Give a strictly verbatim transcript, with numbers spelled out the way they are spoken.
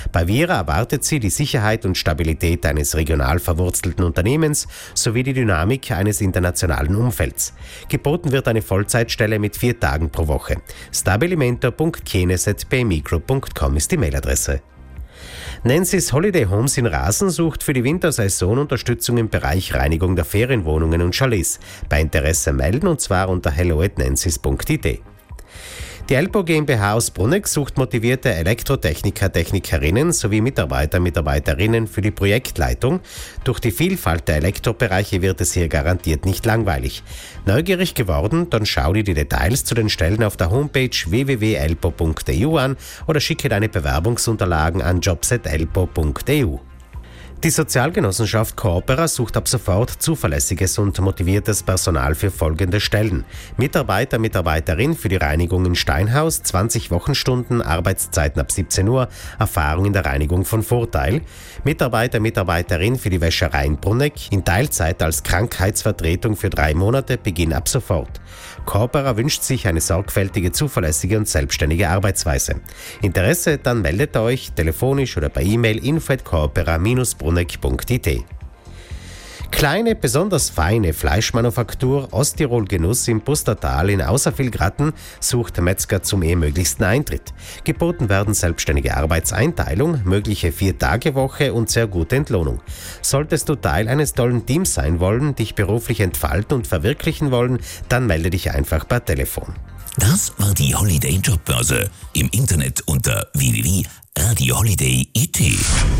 Bei Vira erwartet sie die Sicherheit und Stabilität eines regional verwurzelten Unternehmens sowie die Dynamik eines internationalen Umfelds. Geboten wird eine Vollzeitstelle mit vier Tagen pro Woche. stabilimento punkt kienes at b m i group punkt com ist die Mailadresse. Nancy's Holiday Homes in Rasen sucht für die Wintersaison Unterstützung im Bereich Reinigung der Ferienwohnungen und Chalets. Bei Interesse melden und zwar unter hello at nancys punkt i d. Die Elpo GmbH aus Bruneck sucht motivierte Elektrotechniker, Technikerinnen sowie Mitarbeiter, Mitarbeiterinnen für die Projektleitung. Durch die Vielfalt der Elektrobereiche wird es hier garantiert nicht langweilig. Neugierig geworden? Dann schau dir die Details zu den Stellen auf der Homepage w w w punkt elpo punkt e u an oder schicke deine Bewerbungsunterlagen an jobs at elpo punkt e u. Die Sozialgenossenschaft Coopera sucht ab sofort zuverlässiges und motiviertes Personal für folgende Stellen. Mitarbeiter, Mitarbeiterin für die Reinigung in Steinhaus, zwanzig Wochenstunden, Arbeitszeiten ab siebzehn Uhr, Erfahrung in der Reinigung von Vorteil. Mitarbeiter, Mitarbeiterin für die Wäscherei in Bruneck, in Teilzeit als Krankheitsvertretung für drei Monate, Beginn ab sofort. Coopera wünscht sich eine sorgfältige, zuverlässige und selbstständige Arbeitsweise. Interesse? Dann meldet euch telefonisch oder per E-Mail info at coopera dash bruneck punkt i t. Kleine, besonders feine Fleischmanufaktur Osttirol Genuss im Pustertal in Außervillgratten sucht Metzger zum ehemöglichsten Eintritt. Geboten werden selbstständige Arbeitseinteilung, mögliche Vier-Tage-Woche und sehr gute Entlohnung. Solltest du Teil eines tollen Teams sein wollen, dich beruflich entfalten und verwirklichen wollen, dann melde dich einfach per Telefon. Das war die Holiday Jobbörse. Im Internet unter w w w punkt radio holiday punkt i t.